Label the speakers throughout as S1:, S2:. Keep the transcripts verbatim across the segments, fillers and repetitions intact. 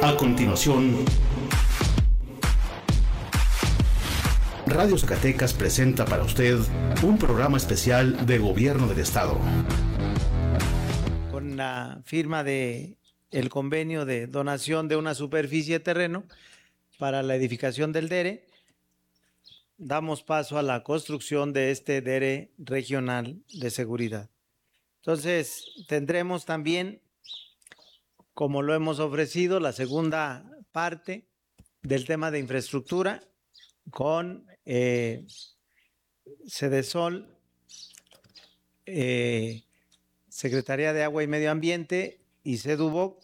S1: A continuación, Radio Zacatecas presenta para usted un programa especial de Gobierno del Estado.
S2: Con la firma de el convenio de donación de una superficie de terreno para la edificación del D E R E, damos paso a la construcción de este D E R E regional de seguridad. Entonces, tendremos también, como lo hemos ofrecido, la segunda parte del tema de infraestructura con eh, Sedesol, eh, Secretaría de Agua y Medio Ambiente y Seduboc,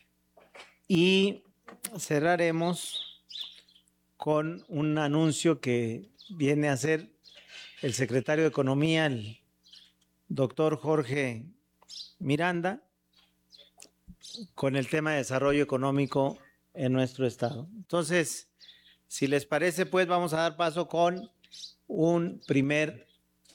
S2: y cerraremos con un anuncio que viene a hacer el secretario de Economía, el doctor Jorge Miranda, con el tema de desarrollo económico en nuestro estado. Entonces, si les parece, pues vamos a dar paso con un primer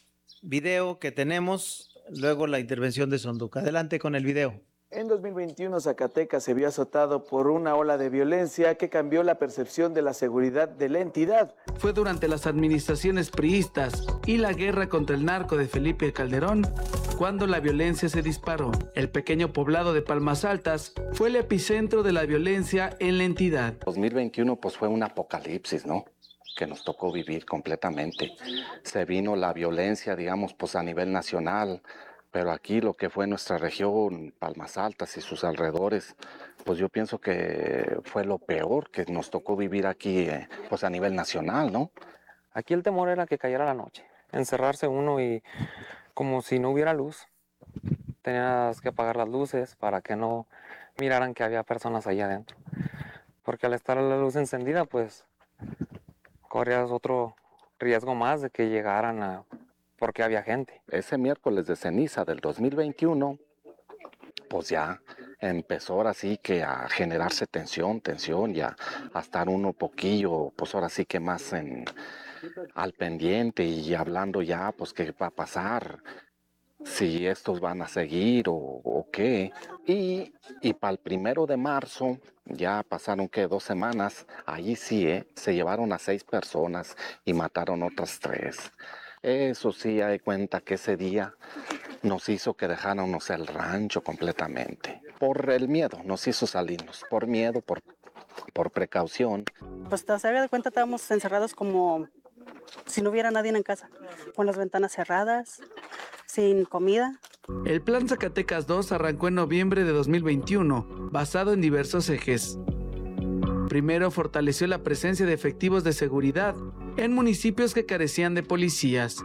S2: video que tenemos, luego la intervención de Sonduca. Adelante con el video.
S3: En dos mil veintiuno, Zacatecas se vio azotado por una ola de violencia que cambió la percepción de la seguridad de la entidad.
S4: Fue durante las administraciones priistas y la guerra contra el narco de Felipe Calderón cuando la violencia se disparó. El pequeño poblado de Palmas Altas fue el epicentro de la violencia en la entidad.
S5: dos mil veintiuno pues fue un apocalipsis, ¿no?, que nos tocó vivir completamente. Se vino la violencia, digamos, pues a nivel nacional, pero aquí lo que fue nuestra región, Palmas Altas y sus alrededores, pues yo pienso que fue lo peor que nos tocó vivir aquí, eh, pues a nivel nacional, ¿no?
S6: Aquí el temor era que cayera la noche, encerrarse uno y como si no hubiera luz. Tenías que apagar las luces para que no miraran que había personas allá adentro. Porque al estar la luz encendida, pues corrías otro riesgo más de que llegaran a... porque había gente.
S5: Ese miércoles de ceniza del dos mil veintiuno, pues ya empezó ahora sí que a generarse tensión, tensión, ya a estar uno poquillo, pues ahora sí que más en, al pendiente y hablando ya, pues qué va a pasar, si estos van a seguir o, o qué. Y, y para el primero de marzo, ya pasaron que dos semanas, allí sí, ¿eh? Se llevaron a seis personas y mataron otras tres. Eso sí, hay cuenta que ese día nos hizo que dejáramos el rancho completamente. Por el miedo, nos hizo salirnos. Por miedo, por, por precaución.
S7: Pues te das cuenta, estábamos encerrados como si no hubiera nadie en casa. Con las ventanas cerradas, sin comida.
S4: El Plan Zacatecas dos arrancó en noviembre de dos mil veintiuno, basado en diversos ejes. Primero, fortaleció la presencia de efectivos de seguridad en municipios que carecían de policías.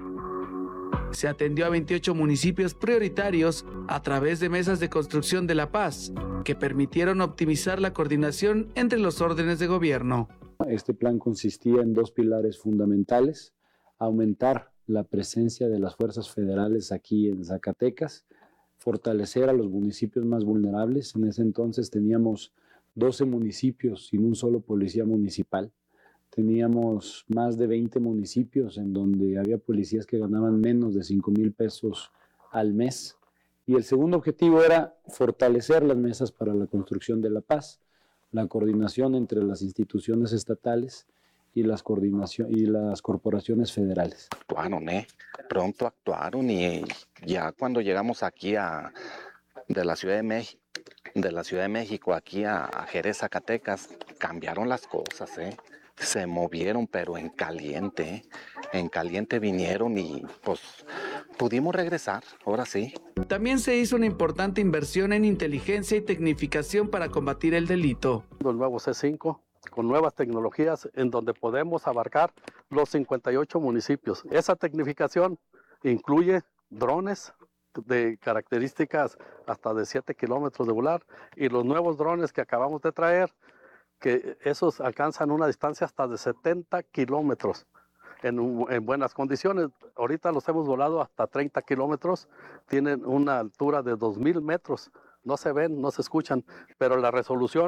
S4: Se atendió a veintiocho municipios prioritarios a través de mesas de construcción de la paz, que permitieron optimizar la coordinación entre los órdenes de gobierno.
S8: Este plan consistía en dos pilares fundamentales: aumentar la presencia de las fuerzas federales aquí en Zacatecas, fortalecer a los municipios más vulnerables. En ese entonces teníamos doce municipios sin un solo policía municipal. Teníamos más de veinte municipios en donde había policías que ganaban menos de cinco mil pesos al mes. Y el segundo objetivo era fortalecer las mesas para la construcción de la paz, la coordinación entre las instituciones estatales y las, coordinación, y las corporaciones federales.
S5: Actuaron, ¿eh? Pronto actuaron y ya cuando llegamos aquí a, de la Ciudad de México, de la Ciudad de México aquí a, a Jerez, Zacatecas, cambiaron las cosas, ¿eh? Se movieron, pero en caliente, ¿eh? En caliente vinieron y pues pudimos regresar, ahora sí.
S4: También se hizo una importante inversión en inteligencia y tecnificación para combatir el delito.
S9: El nuevo C cinco, con nuevas tecnologías en donde podemos abarcar los cincuenta y ocho municipios. Esa tecnificación incluye drones de características hasta de siete kilómetros de volar, y los nuevos drones que acabamos de traer, que esos alcanzan una distancia hasta de setenta kilómetros en, en buenas condiciones. Ahorita los hemos volado hasta treinta kilómetros, tienen una altura de dos mil metros, no se ven, no se escuchan, pero la resolución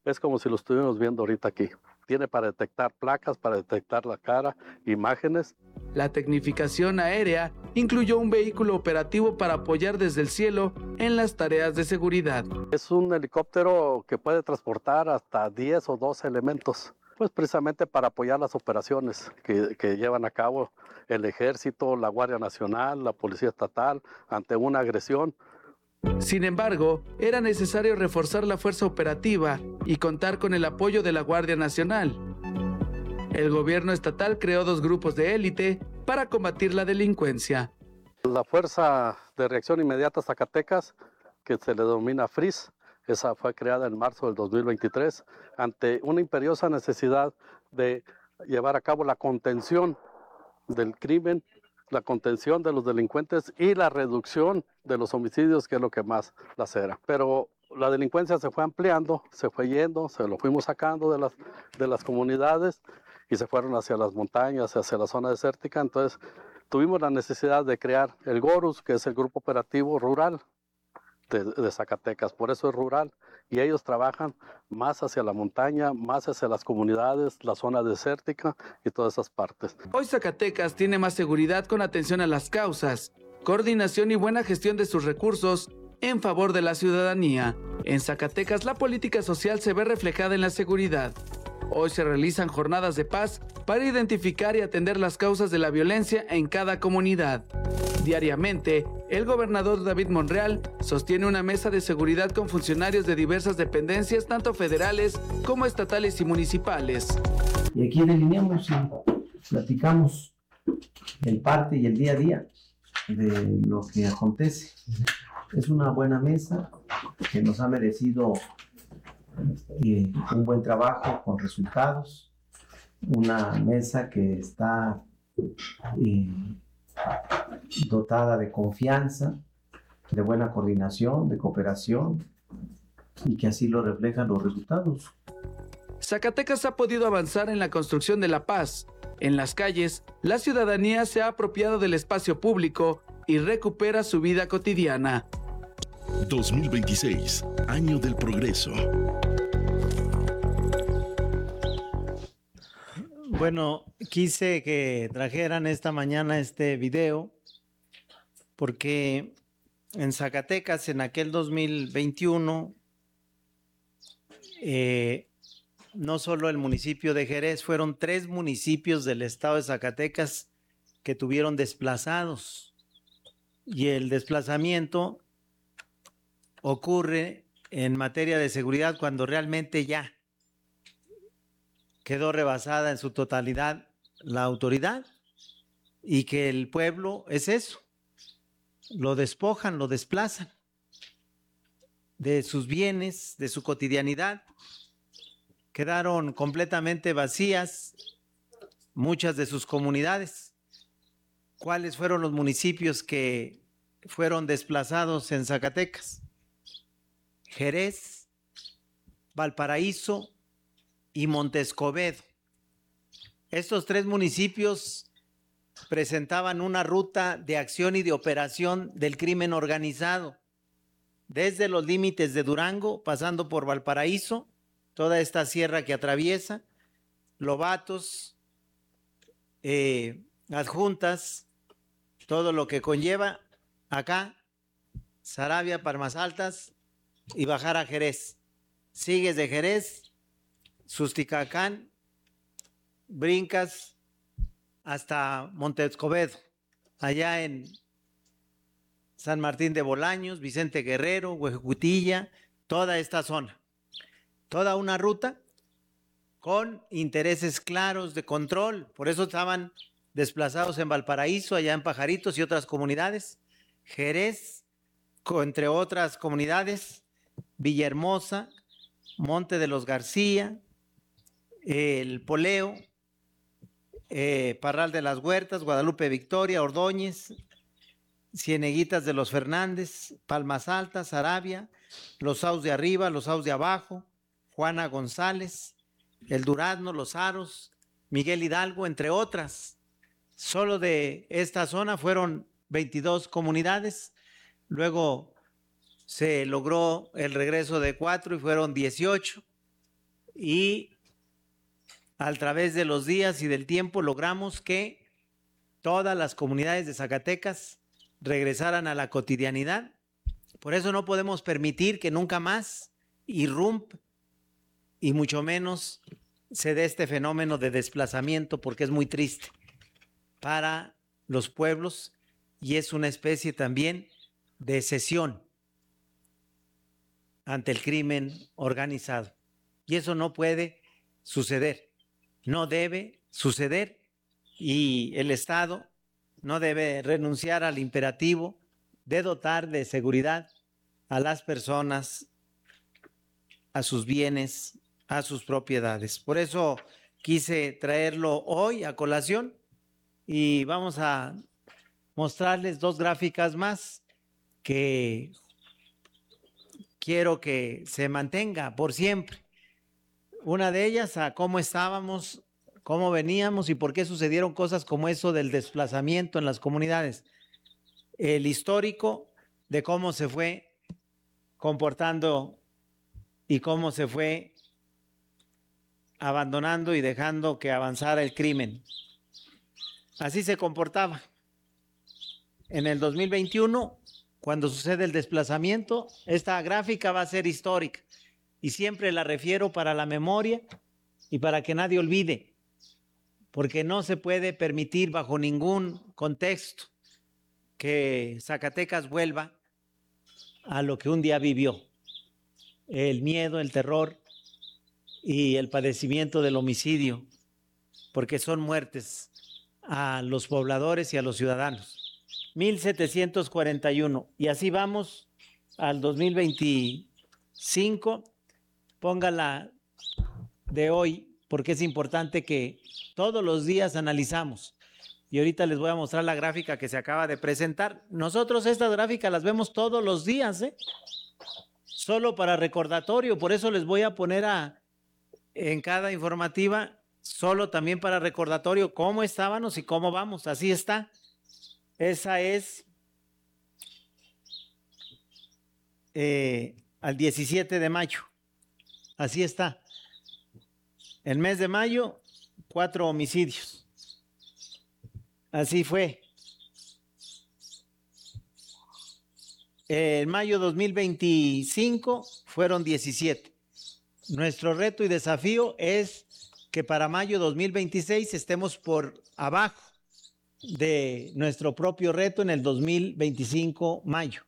S9: es como si lo estuviéramos viendo ahorita aquí. Tiene para detectar placas, para detectar la cara, imágenes.
S4: La tecnificación aérea incluyó un vehículo operativo para apoyar desde el cielo en las tareas de seguridad.
S9: Es un helicóptero que puede transportar hasta diez o doce elementos, pues precisamente para apoyar las operaciones que, que llevan a cabo el Ejército, la Guardia Nacional, la Policía Estatal, ante una agresión.
S4: Sin embargo, era necesario reforzar la fuerza operativa y contar con el apoyo de la Guardia Nacional. El gobierno estatal creó dos grupos de élite para combatir la delincuencia.
S9: La Fuerza de Reacción Inmediata Zacatecas, que se le denomina F R I S, esa fue creada en marzo del dos mil veintitrés, ante una imperiosa necesidad de llevar a cabo la contención del crimen, la contención de los delincuentes y la reducción de los homicidios, que es lo que más lacera. Pero la delincuencia se fue ampliando, se fue yendo, se lo fuimos sacando de las, de las comunidades y se fueron hacia las montañas, hacia la zona desértica. Entonces tuvimos la necesidad de crear el GORUS, que es el Grupo Operativo Rural de, de Zacatecas, por eso es rural, y ellos trabajan más hacia la montaña, más hacia las comunidades, la zona desértica y todas esas partes.
S4: Hoy Zacatecas tiene más seguridad con atención a las causas, coordinación y buena gestión de sus recursos en favor de la ciudadanía. En Zacatecas la política social se ve reflejada en la seguridad. Hoy se realizan jornadas de paz para identificar y atender las causas de la violencia en cada comunidad. Diariamente, el gobernador David Monreal sostiene una mesa de seguridad con funcionarios de diversas dependencias, tanto federales como estatales y municipales.
S10: Y aquí delineamos y platicamos el parte y el día a día de lo que acontece. Es una buena mesa que nos ha merecido eh, un buen trabajo con resultados. Una mesa que está eh, dotada de confianza, de buena coordinación, de cooperación, y que así lo reflejan los resultados.
S4: Zacatecas ha podido avanzar en la construcción de la paz. En las calles, la ciudadanía se ha apropiado del espacio público y recupera su vida cotidiana.
S1: dos mil veintiséis, año del progreso.
S2: Bueno, quise que trajeran esta mañana este video porque en Zacatecas, en aquel dos mil veintiuno, eh, no solo el municipio de Jerez, fueron tres municipios del estado de Zacatecas que tuvieron desplazados. Y el desplazamiento ocurre en materia de seguridad cuando realmente ya quedó rebasada en su totalidad la autoridad y que el pueblo es eso, lo despojan, lo desplazan de sus bienes, de su cotidianidad. Quedaron completamente vacías muchas de sus comunidades. ¿Cuáles fueron los municipios que fueron desplazados en Zacatecas? Jerez, Valparaíso y Montescobedo. Estos tres municipios presentaban una ruta de acción y de operación del crimen organizado, desde los límites de Durango, pasando por Valparaíso, toda esta sierra que atraviesa, Lobatos, eh, Adjuntas, todo lo que conlleva acá, Saravia, Palmas Altas y bajar a Jerez. Sigues de Jerez, Susticacán, brincas hasta Montescobedo, allá en San Martín de Bolaños, Vicente Guerrero, Huejutilla, toda esta zona. Toda una ruta con intereses claros de control. Por eso estaban desplazados en Valparaíso, allá en Pajaritos y otras comunidades. Jerez, entre otras comunidades, Villahermosa, Monte de los García, El Poleo, eh, Parral de las Huertas, Guadalupe Victoria, Ordóñez, Cieneguitas de los Fernández, Palmas Altas, Arabia, Los Saus de Arriba, Los Saus de Abajo, Juana González, El Durazno, Los Aros, Miguel Hidalgo, entre otras. Solo de esta zona fueron veintidós comunidades. Luego se logró el regreso de cuatro y fueron dieciocho. y a través de los días y del tiempo logramos que todas las comunidades de Zacatecas regresaran a la cotidianidad. Por eso no podemos permitir que nunca más irrumpa y mucho menos se dé este fenómeno de desplazamiento, porque es muy triste para los pueblos y es una especie también de cesión ante el crimen organizado. Y eso no puede suceder, no debe suceder, y el Estado no debe renunciar al imperativo de dotar de seguridad a las personas, a sus bienes, a sus propiedades. Por eso quise traerlo hoy a colación y vamos a mostrarles dos gráficas más que quiero que se mantenga por siempre. Una de ellas a cómo estábamos, cómo veníamos y por qué sucedieron cosas como eso del desplazamiento en las comunidades. El histórico de cómo se fue comportando y cómo se fue abandonando y dejando que avanzara el crimen. Así se comportaba. En el dos mil veintiuno, cuando sucede el desplazamiento, esta gráfica va a ser histórica y siempre la refiero para la memoria y para que nadie olvide, porque no se puede permitir bajo ningún contexto que Zacatecas vuelva a lo que un día vivió: el miedo, el terror y el padecimiento del homicidio, porque son muertes a los pobladores y a los ciudadanos. mil setecientos cuarenta y uno, y así vamos al dos mil veinticinco. Póngala de hoy, porque es importante que todos los días analizamos. Y ahorita les voy a mostrar la gráfica que se acaba de presentar. Nosotros estas gráficas las vemos todos los días, ¿eh? Solo para recordatorio, por eso les voy a poner a, en cada informativa, solo también para recordatorio, cómo estábamos y cómo vamos. Así está. Esa es eh, al diecisiete de mayo. Así está. El mes de mayo, cuatro homicidios. Así fue. En mayo dos mil veinticinco fueron diecisiete. Nuestro reto y desafío es que para mayo dos mil veintiséis estemos por abajo de nuestro propio reto en el dos mil veinticinco mayo.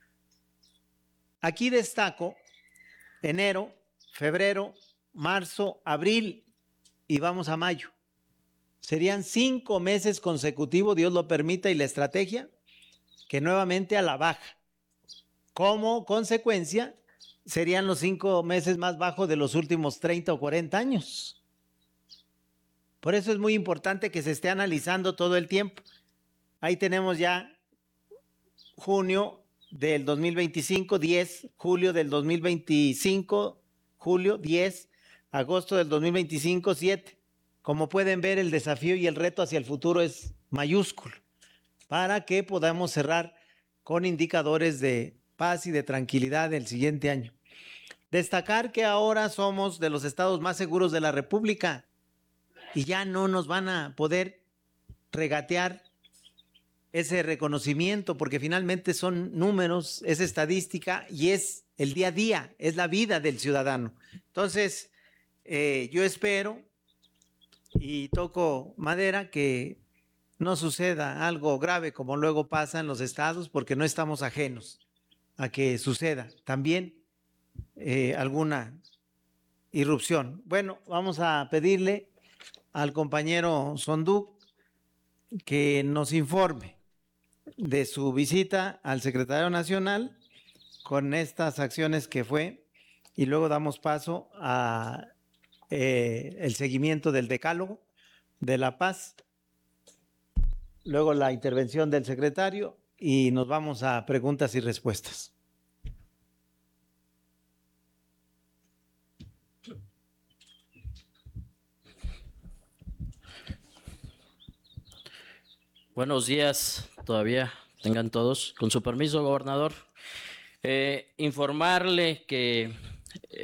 S2: Aquí destaco enero, febrero, marzo, abril y vamos a mayo. Serían cinco meses consecutivos, Dios lo permita y la estrategia, que nuevamente a la baja. Como consecuencia, serían los cinco meses más bajos de los últimos treinta o cuarenta años. Por eso es muy importante que se esté analizando todo el tiempo. Ahí tenemos ya junio del dos mil veinticinco, diez, julio del dos mil veinticinco, julio, diez, agosto del dos mil veinticinco, siete. Como pueden ver, el desafío y el reto hacia el futuro es mayúsculo para que podamos cerrar con indicadores de paz y de tranquilidad el siguiente año. Destacar que ahora somos de los estados más seguros de la República y ya no nos van a poder regatear ese reconocimiento, porque finalmente son números, es estadística y es el día a día, es la vida del ciudadano. Entonces, eh, yo espero y toco madera que no suceda algo grave como luego pasa en los estados, porque no estamos ajenos a que suceda también eh, alguna irrupción. Bueno, vamos a pedirle al compañero Sonduc que nos informe de su visita al secretario nacional con estas acciones que fue, y luego damos paso a eh, el seguimiento del decálogo de la paz, luego la intervención del secretario y nos vamos a preguntas y respuestas.
S11: Buenos días, todavía tengan todos. Con su permiso, gobernador, eh, informarle que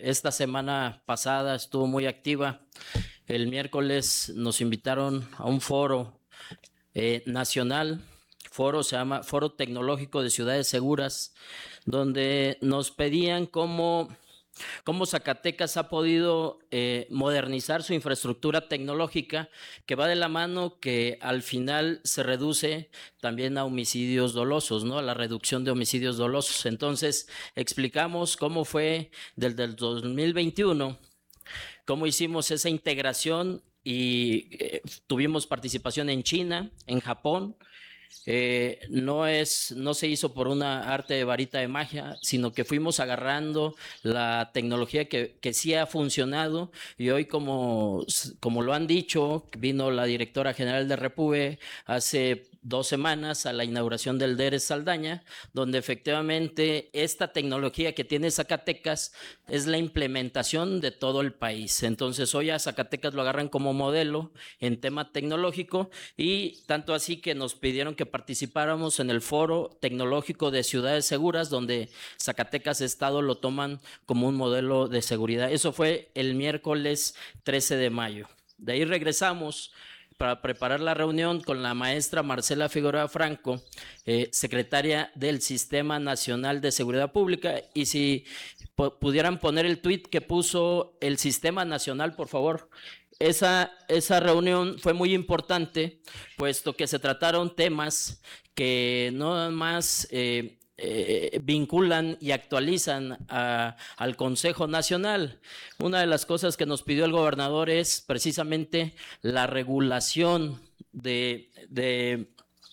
S11: esta semana pasada estuvo muy activa. El miércoles nos invitaron a un foro eh, nacional, foro se llama Foro Tecnológico de Ciudades Seguras, donde nos pedían cómo... cómo Zacatecas ha podido eh, modernizar su infraestructura tecnológica, que va de la mano que al final se reduce también a homicidios dolosos, ¿no? A la reducción de homicidios dolosos. Entonces, explicamos cómo fue desde el dos mil veintiuno, cómo hicimos esa integración y eh, tuvimos participación en China, en Japón. Eh, no es, no se hizo por una arte de varita de magia, sino que fuimos agarrando la tecnología que, que sí ha funcionado, y hoy, como, como lo han dicho, vino la directora general de Repube hace dos semanas a la inauguración del D E R E Saldaña, donde efectivamente esta tecnología que tiene Zacatecas es la implementación de todo el país. Entonces hoy a Zacatecas lo agarran como modelo en tema tecnológico, y tanto así que nos pidieron que participáramos en el Foro Tecnológico de Ciudades Seguras, donde Zacatecas Estado lo toman como un modelo de seguridad. Eso fue el miércoles trece de mayo. De ahí regresamos para preparar la reunión con la maestra Marcela Figueroa Franco, eh, secretaria del Sistema Nacional de Seguridad Pública. Y si pudieran poner el tuit que puso el Sistema Nacional, por favor. Esa, esa reunión fue muy importante, puesto que se trataron temas que no nada más eh, eh, vinculan y actualizan a, al Consejo Nacional. Una de las cosas que nos pidió el gobernador es precisamente la regulación de, de,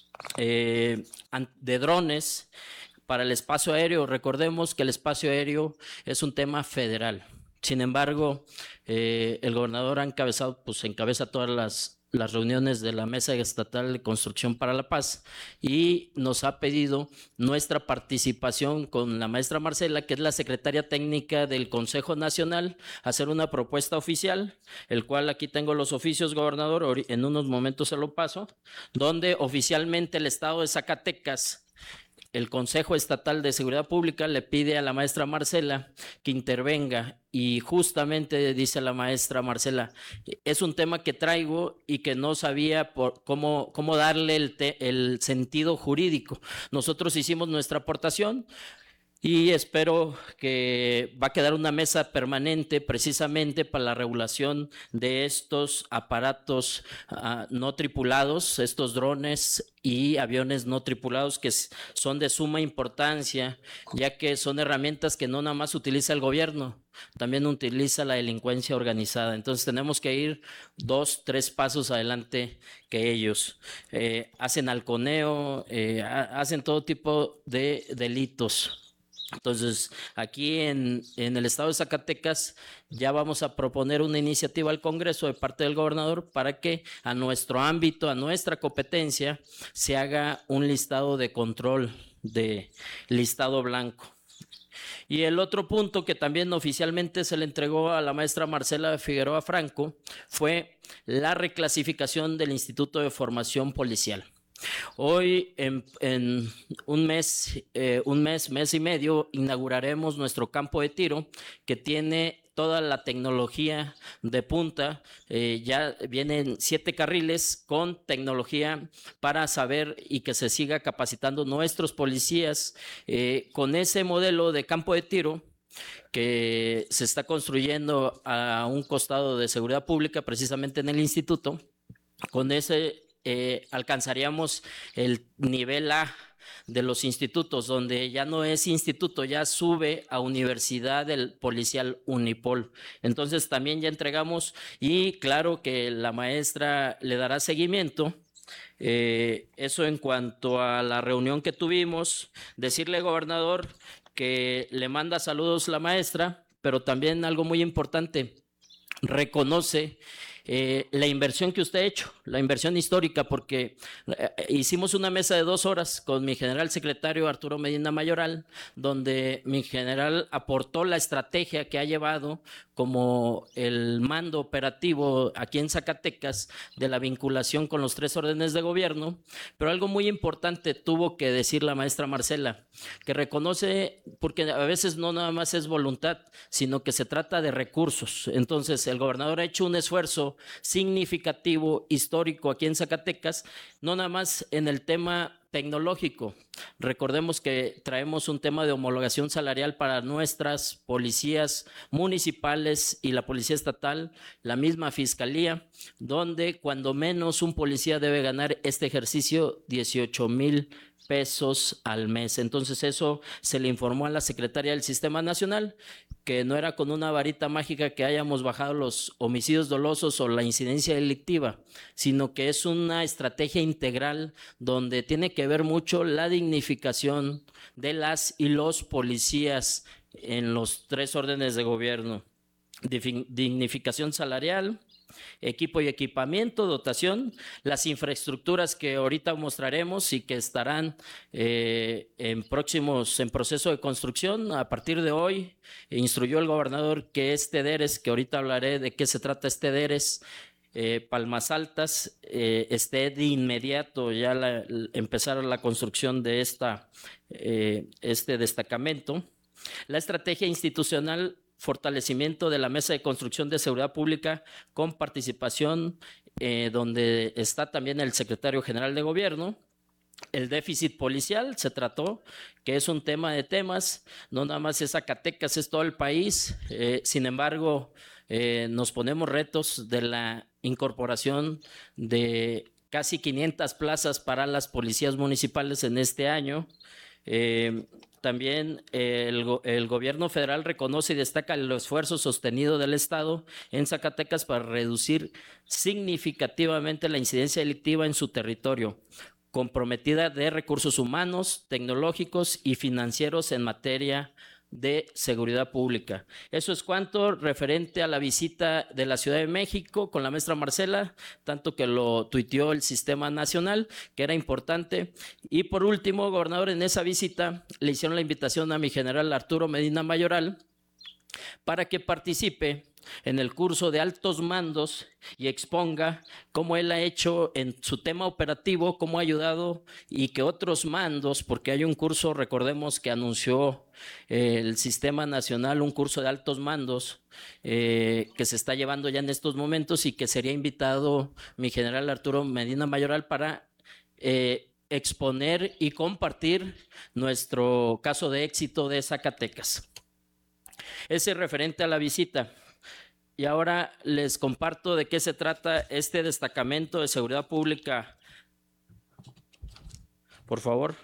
S11: eh, de drones para el espacio aéreo. Recordemos que el espacio aéreo es un tema federal. Sin embargo, eh, el gobernador ha encabezado, pues encabeza todas las, las reuniones de la Mesa Estatal de Construcción para la Paz, y nos ha pedido nuestra participación con la maestra Marcela, que es la secretaria técnica del Consejo Nacional, hacer una propuesta oficial, el cual aquí tengo los oficios, gobernador, en unos momentos se lo paso, donde oficialmente el Estado de Zacatecas, el Consejo Estatal de Seguridad Pública, le pide a la maestra Marcela que intervenga, y justamente dice la maestra Marcela, es un tema que traigo y que no sabía por cómo, cómo darle el, te, el sentido jurídico. Nosotros hicimos nuestra aportación, y espero que va a quedar una mesa permanente precisamente para la regulación de estos aparatos uh, no tripulados, estos drones y aviones no tripulados, que son de suma importancia, ya que son herramientas que no nada más utiliza el gobierno, también utiliza la delincuencia organizada. Entonces tenemos que ir dos, tres pasos adelante que ellos. Eh, hacen halconeo, eh, hacen todo tipo de delitos. Entonces, aquí en, en el estado de Zacatecas ya vamos a proponer una iniciativa al Congreso de parte del gobernador para que a nuestro ámbito, a nuestra competencia, se haga un listado de control, de listado blanco. Y el otro punto que también oficialmente se le entregó a la maestra Marcela Figueroa Franco fue la reclasificación del Instituto de Formación Policial. Hoy, en, en un mes, eh, un mes, mes y medio, inauguraremos nuestro campo de tiro, que tiene toda la tecnología de punta. Eh, ya vienen siete carriles con tecnología para saber y que se siga capacitando nuestros policías eh, con ese modelo de campo de tiro que se está construyendo a un costado de seguridad pública, precisamente en el instituto. Con ese Eh, alcanzaríamos el nivel A de los institutos, donde ya no es instituto, ya sube a Universidad del Policial Unipol. Entonces también ya entregamos, y claro que la maestra le dará seguimiento. Eh, eso en cuanto a la reunión que tuvimos. Decirle, gobernador, que le manda saludos la maestra, pero también algo muy importante, reconoce eh, la inversión que usted ha hecho, la inversión histórica, porque eh, hicimos una mesa de dos horas con mi general secretario Arturo Medina Mayoral, donde mi general aportó la estrategia que ha llevado como el mando operativo aquí en Zacatecas de la vinculación con los tres órdenes de gobierno, pero algo muy importante tuvo que decir la maestra Marcela, que reconoce, porque a veces no nada más es voluntad, sino que se trata de recursos. Entonces, el gobernador ha hecho un esfuerzo significativo, histórico aquí en Zacatecas, no nada más en el tema tecnológico. Recordemos que traemos un tema de homologación salarial para nuestras policías municipales y la policía estatal, la misma fiscalía, donde cuando menos un policía debe ganar este ejercicio dieciocho mil pesos al mes. Entonces eso se le informó a la secretaria del Sistema Nacional, que no era con una varita mágica que hayamos bajado los homicidios dolosos o la incidencia delictiva, sino que es una estrategia integral donde tiene que ver mucho la dignificación de las y los policías en los tres órdenes de gobierno. Dignificación salarial, equipo y equipamiento, dotación, las infraestructuras que ahorita mostraremos y que estarán eh, en próximos, en proceso de construcción. A partir de hoy, instruyó el gobernador que este DERES, que ahorita hablaré de qué se trata este DERES, eh, Palmas Altas, eh, esté de inmediato ya la, empezar la construcción de esta, eh, este destacamento. La estrategia institucional, fortalecimiento de la Mesa de Construcción de Seguridad Pública con participación eh, donde está también el secretario general de gobierno. El déficit policial se trató, que es un tema de temas, no nada más es Zacatecas, es todo el país. Eh, sin embargo, eh, nos ponemos retos de la incorporación de casi quinientas plazas para las policías municipales en este año. Eh, También el, el gobierno federal reconoce y destaca el esfuerzo sostenido del Estado en Zacatecas para reducir significativamente la incidencia delictiva en su territorio, comprometida de recursos humanos, tecnológicos y financieros en materia de seguridad pública. Eso es cuanto referente a la visita de la Ciudad de México con la maestra Marcela, tanto que lo tuiteó el Sistema Nacional, que era importante. Y por último, gobernador, en esa visita le hicieron la invitación a mi general Arturo Medina Mayoral para que participe en el curso de altos mandos y exponga cómo él ha hecho en su tema operativo, cómo ha ayudado y que otros mandos, porque hay un curso, recordemos que anunció eh, el Sistema Nacional, un curso de altos mandos eh, que se está llevando ya en estos momentos y que sería invitado mi general Arturo Medina Mayoral para eh, exponer y compartir nuestro caso de éxito de Zacatecas. Ese es referente a la visita. Y ahora les comparto de qué se trata este destacamento de seguridad pública. Por favor.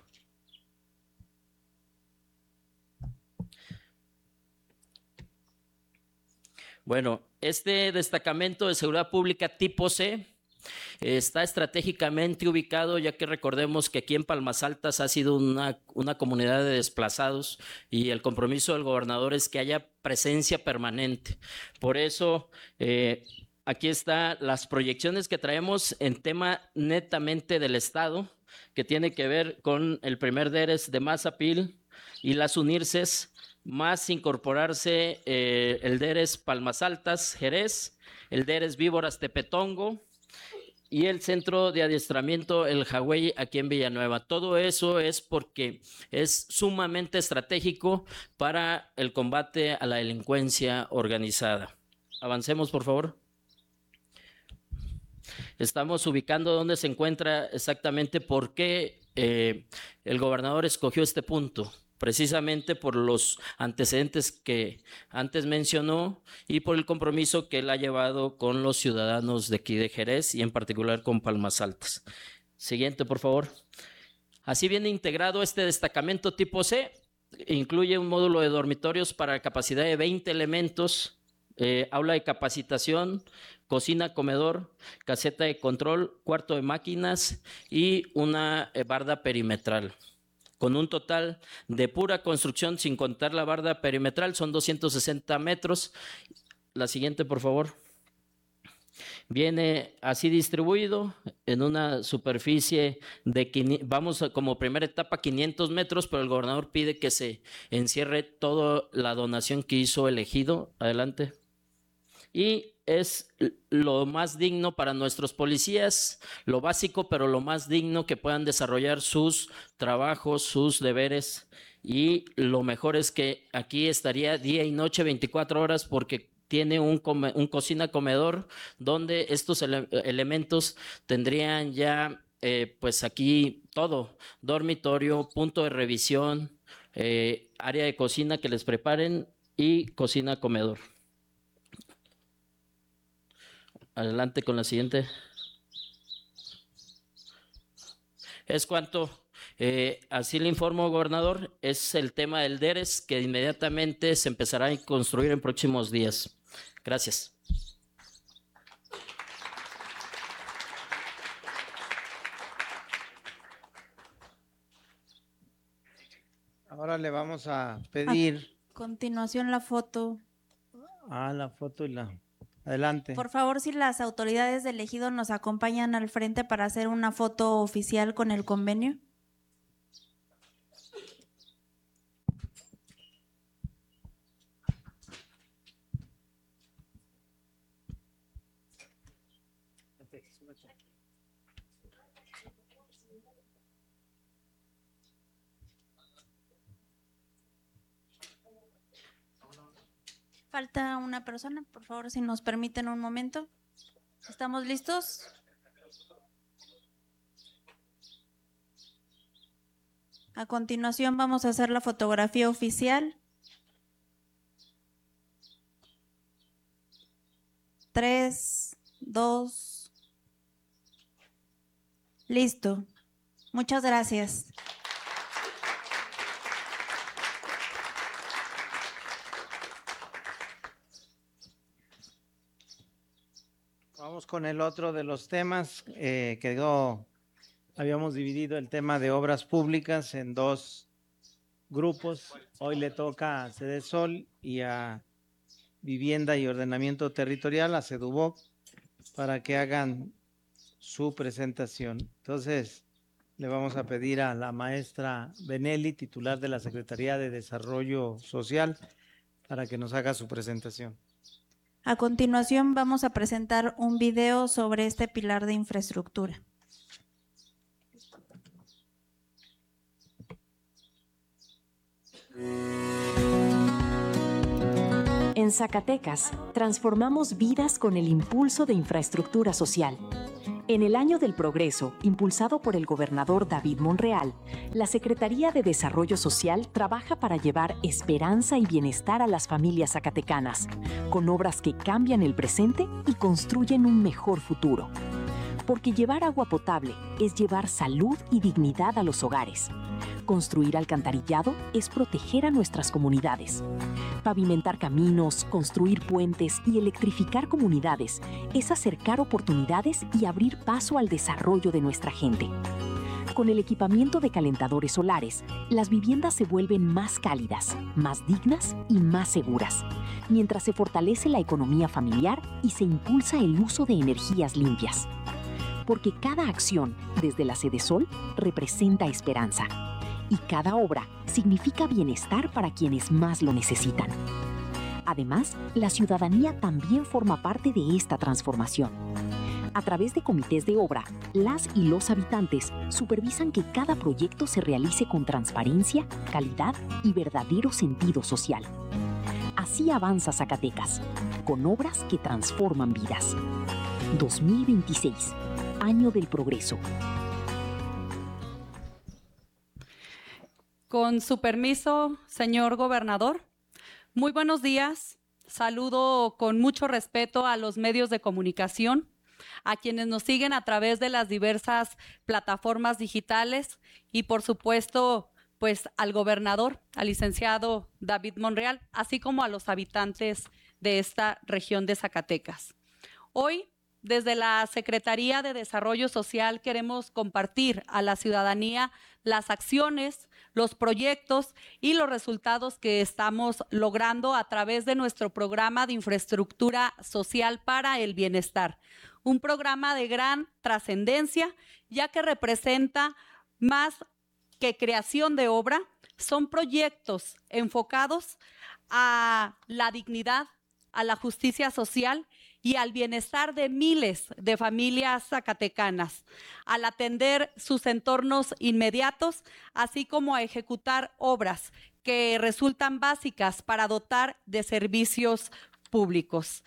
S11: Bueno, este destacamento de seguridad pública tipo C está estratégicamente ubicado, ya que recordemos que aquí en Palmas Altas ha sido una, una comunidad de desplazados y el compromiso del gobernador es que haya presencia permanente. Por eso, eh, aquí están las proyecciones que traemos en tema netamente del Estado, que tiene que ver con el primer DERES de Mazapil y las UNIRCES, más incorporarse eh, el DERES Palmas Altas, Jerez, el DERES Víboras Tepetongo, y el centro de adiestramiento El Jagüey aquí en Villanueva. Todo eso es porque es sumamente estratégico para el combate a la delincuencia organizada. Avancemos, por favor. Estamos ubicando dónde se encuentra exactamente por qué eh, el gobernador escogió este punto. Precisamente por los antecedentes que antes mencionó y por el compromiso que él ha llevado con los ciudadanos de aquí de Jerez y en particular con Palmas Altas. Siguiente, por favor. Así viene integrado este destacamento tipo C. Incluye un módulo de dormitorios para capacidad de veinte elementos, eh, aula de capacitación, cocina, comedor, caseta de control, cuarto de máquinas y una eh, barda perimetral. Con un total de pura construcción, sin contar la barda perimetral, son doscientos sesenta metros. La siguiente, por favor. Viene así distribuido en una superficie de, vamos a, como primera etapa, quinientos metros, pero el gobernador pide que se encierre toda la donación que hizo el ejido. Adelante. Y es lo más digno para nuestros policías, lo básico, pero lo más digno que puedan desarrollar sus trabajos, sus deberes. Y lo mejor es que aquí estaría día y noche, veinticuatro horas, porque tiene un, come, un cocina-comedor donde estos ele elementos tendrían ya, eh, pues aquí todo, dormitorio, punto de revisión, eh, área de cocina que les preparen y cocina-comedor. Adelante con la siguiente. Es cuanto, eh, así le informo, gobernador, es el tema del D E R E S que inmediatamente se empezará a construir en próximos días. Gracias.
S2: Ahora le vamos a pedir.
S12: A continuación la foto.
S2: Ah, la foto y la... Adelante.
S12: Por favor, si las autoridades del ejido nos acompañan al frente para hacer una foto oficial con el convenio. Falta una persona, por favor, si nos permiten un momento. ¿Estamos listos? A continuación vamos a hacer la fotografía oficial. Tres, dos. Listo. Muchas gracias.
S2: Vamos con el otro de los temas. Eh, quedó, habíamos dividido el tema de obras públicas en dos grupos. Hoy le toca a Sedesol y a Vivienda y Ordenamiento Territorial, a Seduboc, para que hagan su presentación. Entonces, le vamos a pedir a la maestra Benelli, titular de la Secretaría de Desarrollo Social, para que nos haga su presentación.
S12: A continuación vamos a presentar un video sobre este pilar de infraestructura.
S13: En Zacatecas, transformamos vidas con el impulso de infraestructura social. En el Año del Progreso, impulsado por el gobernador David Monreal, la Secretaría de Desarrollo Social trabaja para llevar esperanza y bienestar a las familias zacatecanas, con obras que cambian el presente y construyen un mejor futuro. Porque llevar agua potable es llevar salud y dignidad a los hogares. Construir alcantarillado es proteger a nuestras comunidades. Pavimentar caminos, construir puentes y electrificar comunidades es acercar oportunidades y abrir paso al desarrollo de nuestra gente. Con el equipamiento de calentadores solares, las viviendas se vuelven más cálidas, más dignas y más seguras, mientras se fortalece la economía familiar y se impulsa el uso de energías limpias. Porque cada acción, desde la Sedesol, representa esperanza. Y cada obra significa bienestar para quienes más lo necesitan. Además, la ciudadanía también forma parte de esta transformación. A través de comités de obra, las y los habitantes supervisan que cada proyecto se realice con transparencia, calidad y verdadero sentido social. Así avanza Zacatecas, con obras que transforman vidas. dos mil veintiséis, Año del Progreso.
S14: Con su permiso, señor gobernador, muy buenos días. Saludo con mucho respeto a los medios de comunicación, a quienes nos siguen a través de las diversas plataformas digitales y, por supuesto, pues al gobernador, al licenciado David Monreal, así como a los habitantes de esta región de Zacatecas. Hoy desde la Secretaría de Desarrollo Social queremos compartir a la ciudadanía las acciones, los proyectos y los resultados que estamos logrando a través de nuestro programa de infraestructura social para el bienestar. Un programa de gran trascendencia, ya que representa más que creación de obra, son proyectos enfocados a la dignidad, a la justicia social y al bienestar de miles de familias zacatecanas, al atender sus entornos inmediatos, así como a ejecutar obras que resultan básicas para dotar de servicios públicos.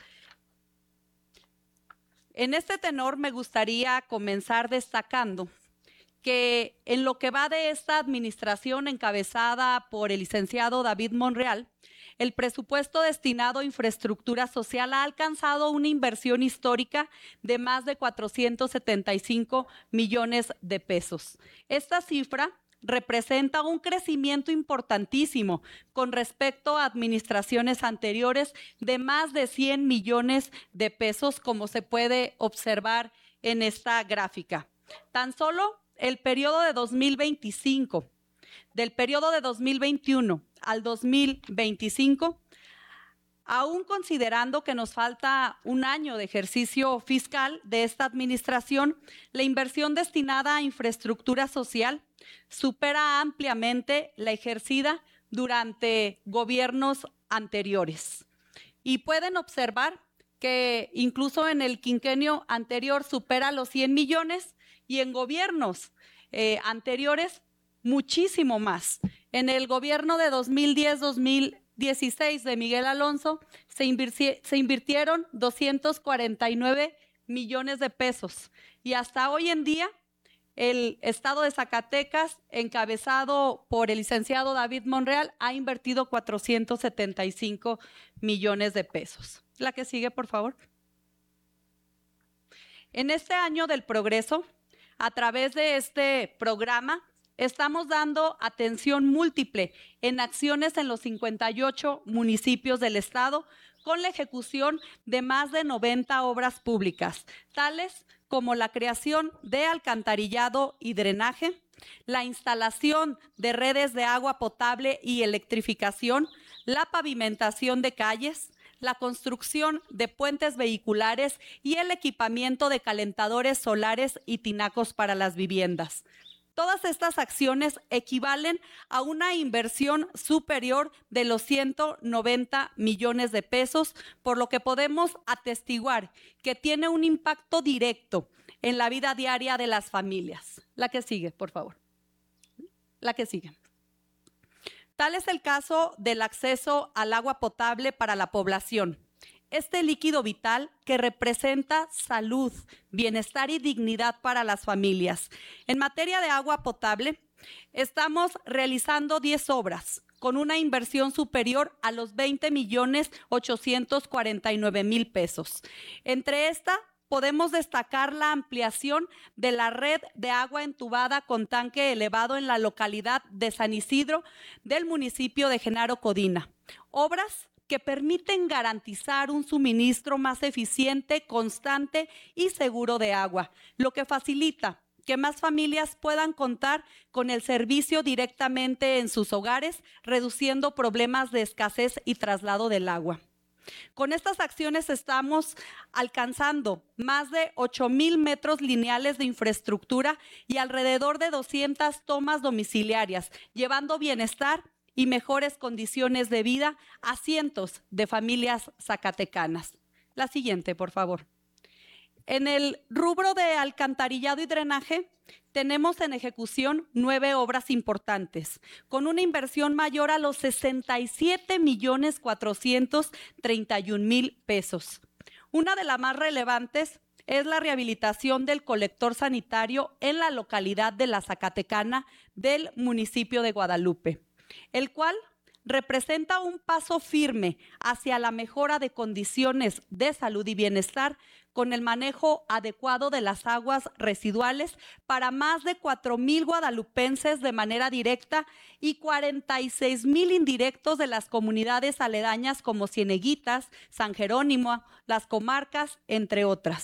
S14: En este tenor me gustaría comenzar destacando que en lo que va de esta administración encabezada por el licenciado David Monreal, el presupuesto destinado a infraestructura social ha alcanzado una inversión histórica de más de cuatrocientos setenta y cinco millones de pesos. Esta cifra representa un crecimiento importantísimo con respecto a administraciones anteriores de más de cien millones de pesos, como se puede observar en esta gráfica. Tan solo el periodo de dos mil veinticinco, del periodo de dos mil veintiuno al dos mil veinticinco, aún considerando que nos falta un año de ejercicio fiscal de esta administración, la inversión destinada a infraestructura social supera ampliamente la ejercida durante gobiernos anteriores. Y pueden observar que incluso en el quinquenio anterior supera los cien millones y en gobiernos eh, anteriores muchísimo más. En el gobierno de dos mil diez a dos mil dieciséis de Miguel Alonso se, invirti- se invirtieron doscientos cuarenta y nueve millones de pesos y hasta hoy en día el estado de Zacatecas, encabezado por el licenciado David Monreal, ha invertido cuatrocientos setenta y cinco millones de pesos. La que sigue, por favor. En este año del progreso, a través de este programa, estamos dando atención múltiple en acciones en los cincuenta y ocho municipios del estado con la ejecución de más de noventa obras públicas, tales como la creación de alcantarillado y drenaje, la instalación de redes de agua potable y electrificación, la pavimentación de calles, la construcción de puentes vehiculares y el equipamiento de calentadores solares y tinacos para las viviendas. Todas estas acciones equivalen a una inversión superior de los ciento noventa millones de pesos, por lo que podemos atestiguar que tiene un impacto directo en la vida diaria de las familias. La que sigue, por favor. La que sigue. Tal es el caso del acceso al agua potable para la población. Este líquido vital que representa salud, bienestar y dignidad para las familias. En materia de agua potable, estamos realizando diez obras con una inversión superior a los veinte millones ochocientos cuarenta y nueve mil pesos. Entre esta, podemos destacar la ampliación de la red de agua entubada con tanque elevado en la localidad de San Isidro del municipio de Genaro Codina. Obras que permiten garantizar un suministro más eficiente, constante y seguro de agua, lo que facilita que más familias puedan contar con el servicio directamente en sus hogares, reduciendo problemas de escasez y traslado del agua. Con estas acciones estamos alcanzando más de ocho mil metros lineales de infraestructura y alrededor de doscientas tomas domiciliarias, llevando bienestar y mejores condiciones de vida a cientos de familias zacatecanas. La siguiente, por favor. En el rubro de alcantarillado y drenaje, tenemos en ejecución nueve obras importantes, con una inversión mayor a los sesenta y siete millones cuatrocientos treinta y un mil pesos. Una de las más relevantes es la rehabilitación del colector sanitario en la localidad de La Zacatecana del municipio de Guadalupe, el cual representa un paso firme hacia la mejora de condiciones de salud y bienestar con el manejo adecuado de las aguas residuales para más de cuatro mil guadalupenses de manera directa y cuarenta y seis mil indirectos de las comunidades aledañas como Cieneguitas, San Jerónimo, Las Comarcas, entre otras.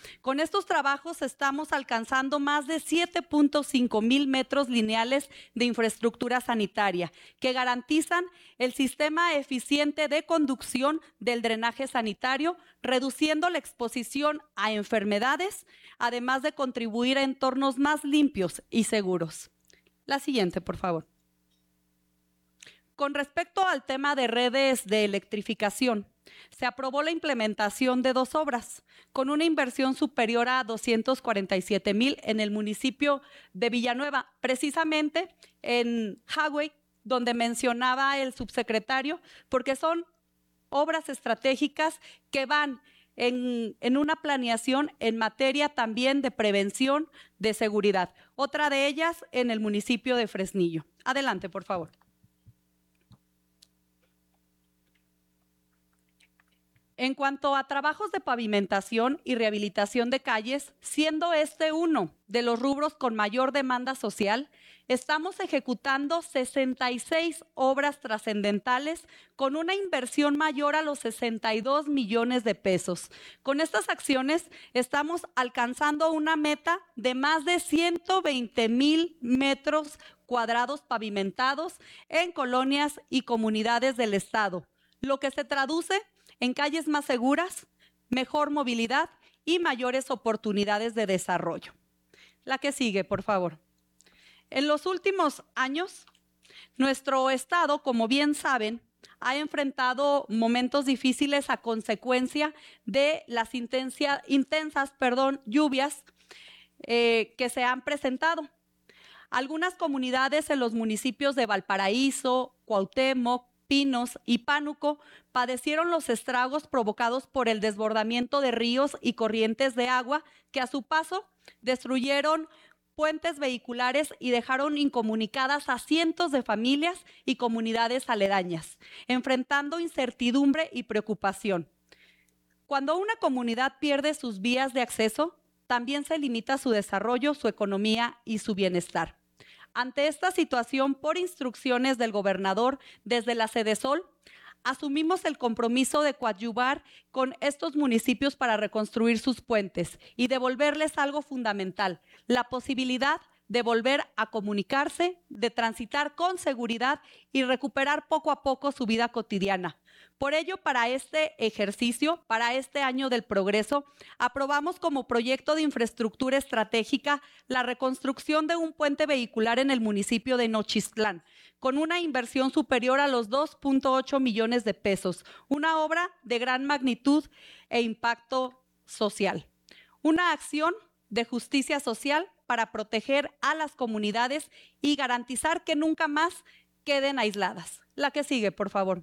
S14: Con estos trabajos estamos alcanzando más de siete punto cinco mil metros lineales de infraestructura sanitaria que garantizan el sistema eficiente de conducción del drenaje sanitario, reduciendo la exposición a enfermedades, además de contribuir a entornos más limpios y seguros. La siguiente, por favor. Con respecto al tema de redes de electrificación, se aprobó la implementación de dos obras con una inversión superior a doscientos cuarenta y siete mil en el municipio de Villanueva, precisamente en Hawái, donde mencionaba el subsecretario, porque son obras estratégicas que van en, en una planeación en materia también de prevención de seguridad. Otra de ellas en el municipio de Fresnillo. Adelante, por favor. En cuanto a trabajos de pavimentación y rehabilitación de calles, siendo este uno de los rubros con mayor demanda social, estamos ejecutando sesenta y seis obras trascendentales con una inversión mayor a los sesenta y dos millones de pesos. Con estas acciones estamos alcanzando una meta de más de ciento veinte mil metros cuadrados pavimentados en colonias y comunidades del estado, lo que se traduce en calles más seguras, mejor movilidad y mayores oportunidades de desarrollo. La que sigue, por favor. En los últimos años, nuestro estado, como bien saben, ha enfrentado momentos difíciles a consecuencia de las intensia, intensas perdón, lluvias eh, que se han presentado. Algunas comunidades en los municipios de Valparaíso, Cuauhtémoc, Pinos y Pánuco padecieron los estragos provocados por el desbordamiento de ríos y corrientes de agua que a su paso destruyeron puentes vehiculares y dejaron incomunicadas a cientos de familias y comunidades aledañas, enfrentando incertidumbre y preocupación. Cuando una comunidad pierde sus vías de acceso, también se limita su desarrollo, su economía y su bienestar. Ante esta situación, por instrucciones del gobernador desde la Sedesol, asumimos el compromiso de coadyuvar con estos municipios para reconstruir sus puentes y devolverles algo fundamental, la posibilidad de volver a comunicarse, de transitar con seguridad y recuperar poco a poco su vida cotidiana. Por ello, para este ejercicio, para este año del progreso, aprobamos como proyecto de infraestructura estratégica la reconstrucción de un puente vehicular en el municipio de Nochistlán, con una inversión superior a los dos punto ocho millones de pesos, una obra de gran magnitud e impacto social. Una acción de justicia social para proteger a las comunidades y garantizar que nunca más queden aisladas. La que sigue, por favor.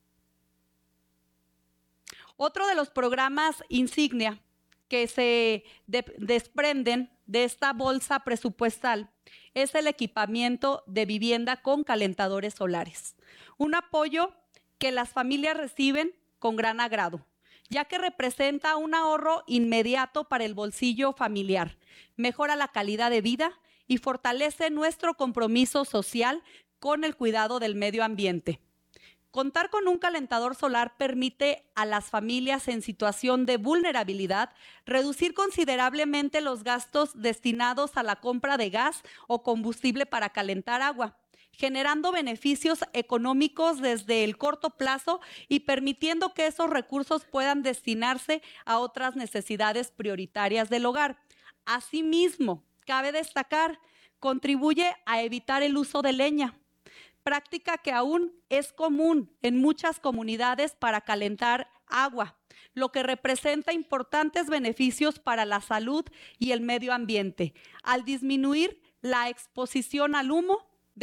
S14: Otro de los programas insignia que se de- desprenden de esta bolsa presupuestal es el equipamiento de vivienda con calentadores solares. Un apoyo que las familias reciben con gran agrado, ya que representa un ahorro inmediato para el bolsillo familiar, mejora la calidad de vida y fortalece nuestro compromiso social con el cuidado del medio ambiente. Contar con un calentador solar permite a las familias en situación de vulnerabilidad reducir considerablemente los gastos destinados a la compra de gas o combustible para calentar agua, generando beneficios económicos desde el corto plazo y permitiendo que esos recursos puedan destinarse a otras necesidades prioritarias del hogar. Asimismo, cabe destacar, contribuye a evitar el uso de leña, práctica que aún es común en muchas comunidades para calentar agua, lo que representa importantes beneficios para la salud y el medio ambiente, al disminuir la exposición al humo